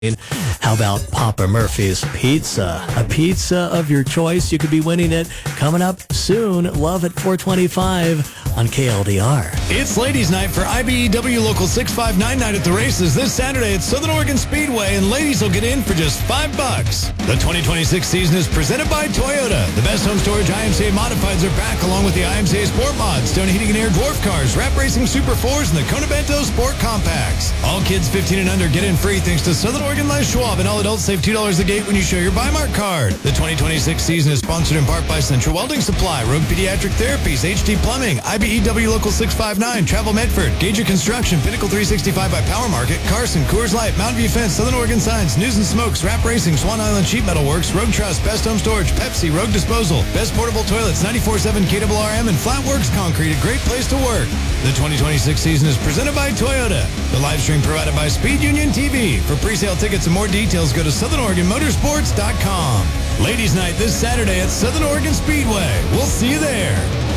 How about Papa Murphy's Pizza? A pizza of your choice. You could be winning it coming up soon. Love at 425 on KLDR. It's Ladies Night for IBEW Local 659 night at the races this Saturday at Southern Oregon Speedway, and ladies will get in for just $5. The 2026 season is presented by Toyota. The best home storage IMCA modifieds are back, along with the IMCA Sport Mods, Stone Heating and Air Dwarf Cars, Rap Racing Super 4s, and the Kona Bento Sport Compacts. All kids 15 and under get in free thanks to Southern Oregon Les Schwab, and all adults save $2 a gate when you show your Buymark card. The 2026 season is sponsored in part by Central Welding Supply, Rogue Pediatric Therapies, HD Plumbing, IBEW Local 659, Travel Medford, Gauger Construction, Pinnacle 365 by Power Market, Carson, Coors Light, Mountain View Fence, Southern Oregon Signs, News and Smokes, Rap Racing, Swan Island Sheet Metal Works, Rogue Trust, Best Home Storage, Pepsi, Rogue Disposal, Best Portable Toilets, 94.7 KRRM, and Flatworks Concrete, a great place to work. The 2026 season is presented by Toyota. The live stream provided by Speed Union TV. For pre-sale tickets and more details, go to SouthernOregonMotorsports.com. Ladies Night this Saturday at Southern Oregon Speedway. We'll see you there.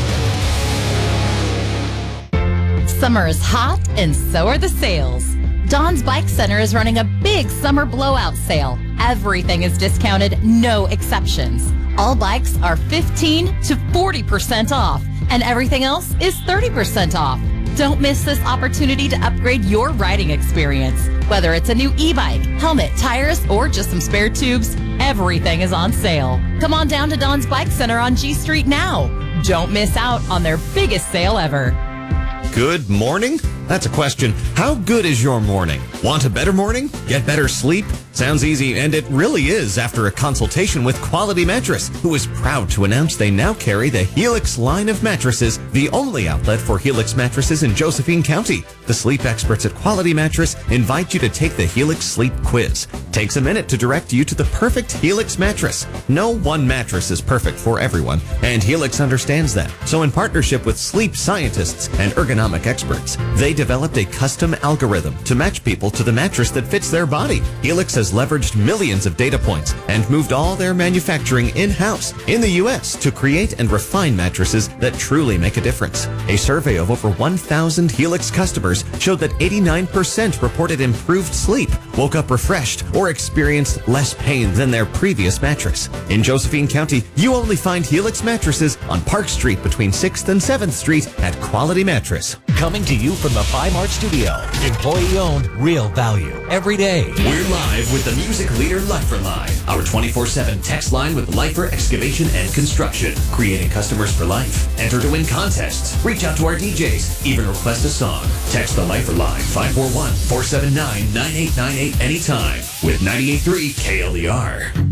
Summer is hot, and so are the sales. Don's Bike Center is running a big summer blowout sale. Everything is discounted, no exceptions. All bikes are 15 to 40% off, and everything else is 30% off. Don't miss this opportunity to upgrade your riding experience. Whether it's a new e-bike, helmet, tires, or just some spare tubes, everything is on sale. Come on down to Don's Bike Center on G Street now. Don't miss out on their biggest sale ever. Good morning? That's a question. How good is your morning? Want a better morning? Get better sleep? Sounds easy, and it really is after a consultation with Quality Mattress, who is proud to announce they now carry the Helix line of mattresses, the only outlet for Helix mattresses in Josephine County. The sleep experts at Quality Mattress invite you to take the Helix Sleep Quiz. Takes a minute to direct you to the perfect Helix mattress. No one mattress is perfect for everyone, and Helix understands that. So in partnership with sleep scientists and ergonomic experts, they developed a custom algorithm to match people to the mattress that fits their body. Helix has leveraged millions of data points and moved all their manufacturing in-house in the U.S. to create and refine mattresses that truly make a difference. A survey of over 1,000 Helix customers showed that 89% reported improved sleep, woke up refreshed, or experienced less pain than their previous mattress. In Josephine County, you only find Helix mattresses on Park Street between 6th and 7th Street at Quality Mattress. Coming to you from the Bi-Mart studio. Employee-owned, real value. Every day. We're live with the music leader Lifer Line, our 24/7 text line with Lifer Excavation and Construction, creating customers for life. Enter to win contests. Reach out to our DJs. Even request a song. Text the Lifer Line 541-479-9898 anytime with 98.3 KLDR.